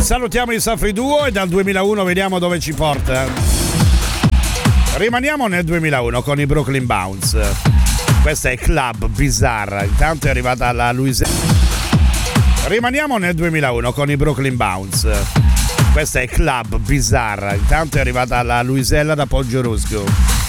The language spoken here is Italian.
Salutiamo i Safri Duo e dal 2001 vediamo dove ci porta. Rimaniamo nel 2001 con i Brooklyn Bounce. Questa è Club Bizarre. Intanto è arrivata la Louisiana. Rimaniamo nel 2001 con i Brooklyn Bounce. Questa è Club Bizarre. Intanto è arrivata la Louisiana da Poggio Rusco.